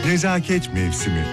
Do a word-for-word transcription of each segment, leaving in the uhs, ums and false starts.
Nezaket mevsimi.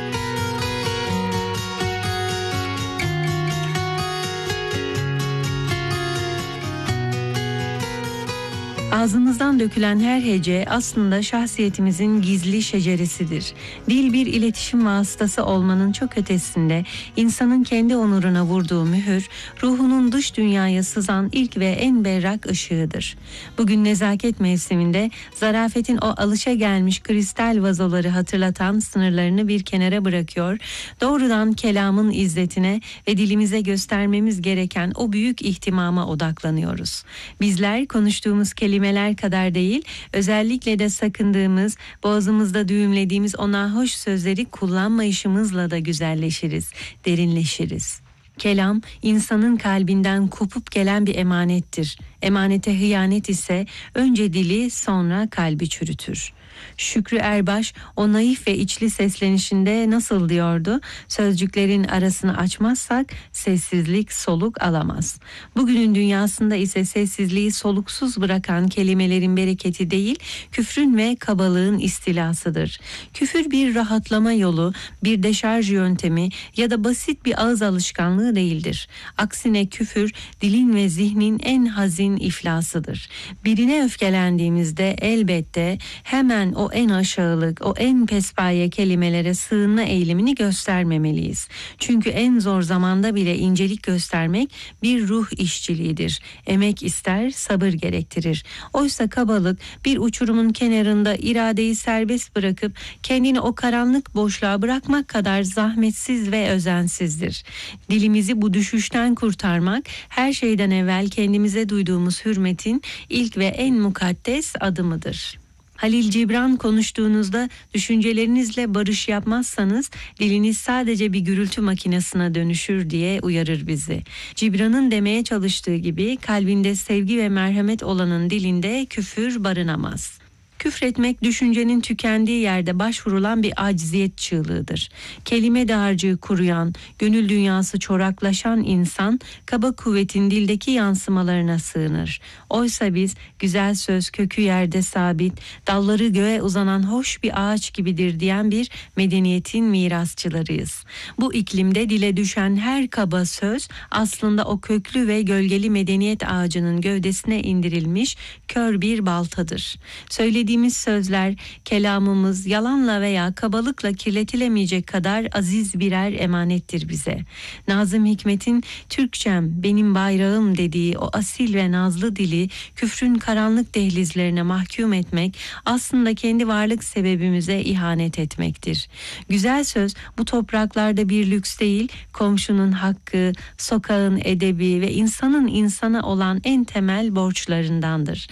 Ağzımızdan dökülen her hece aslında şahsiyetimizin gizli şeceresidir. Dil bir iletişim vasıtası olmanın çok ötesinde insanın kendi onuruna vurduğu mühür, ruhunun dış dünyaya sızan ilk ve en berrak ışığıdır. Bugün nezaket mevsiminde zarafetin o alışagelmiş kristal vazoları hatırlatan sınırlarını bir kenara bırakıyor, doğrudan kelamın izzetine ve dilimize göstermemiz gereken o büyük ihtimama odaklanıyoruz. Bizler konuştuğumuz kelimeler kadar değil, özellikle de sakındığımız, boğazımızda düğümlediğimiz o nahoş sözleri kullanmayışımızla da güzelleşiriz, derinleşiriz. Kelam, insanın kalbinden kopup gelen bir emanettir. Emanete hıyanet ise önce dili sonra kalbi çürütür. Şükrü Erbaş o naif ve içli seslenişinde nasıl diyordu? Sözcüklerin arasını açmazsak sessizlik soluk alamaz. Bugünün dünyasında ise sessizliği soluksuz bırakan kelimelerin bereketi değil, küfrün ve kabalığın istilasıdır. Küfür bir rahatlama yolu, bir deşarj yöntemi ya da basit bir ağız alışkanlığı değildir. Aksine küfür dilin ve zihnin en hazin iflasıdır. Birine öfkelendiğimizde elbette hemen o en aşağılık, o en pespaye kelimelere sığınma eğilimini göstermemeliyiz. Çünkü en zor zamanda bile incelik göstermek bir ruh işçiliğidir. Emek ister, sabır gerektirir. Oysa kabalık bir uçurumun kenarında iradeyi serbest bırakıp kendini o karanlık boşluğa bırakmak kadar zahmetsiz ve özensizdir. Dilimizi bu düşüşten kurtarmak her şeyden evvel kendimize duyduğumuz hürmetin ilk ve en mukaddes adımıdır. Halil Cibran konuştuğunuzda düşüncelerinizle barış yapmazsanız diliniz sadece bir gürültü makinesine dönüşür diye uyarır bizi. Cibran'ın demeye çalıştığı gibi kalbinde sevgi ve merhamet olanın dilinde küfür barınamaz. Küfretmek düşüncenin tükendiği yerde başvurulan bir acziyet çığlığıdır. Kelime dağarcığı kuruyan, gönül dünyası çoraklaşan insan kaba kuvvetin dildeki yansımalarına sığınır. Oysa biz güzel söz kökü yerde sabit, dalları göğe uzanan hoş bir ağaç gibidir diyen bir medeniyetin mirasçılarıyız. Bu iklimde dile düşen her kaba söz aslında o köklü ve gölgeli medeniyet ağacının gövdesine indirilmiş kör bir baltadır. Söylediğimiz sözler, kelamımız yalanla veya kabalıkla kirletilemeyecek kadar aziz birer emanettir bize. Nazım Hikmet'in Türkçem benim bayrağım dediği o asil ve nazlı dili küfrün karanlık dehlizlerine mahkum etmek aslında kendi varlık sebebimize ihanet etmektir. Güzel söz bu topraklarda bir lüks değil, komşunun hakkı, sokağın edebi ve insanın insana olan en temel borçlarındandır.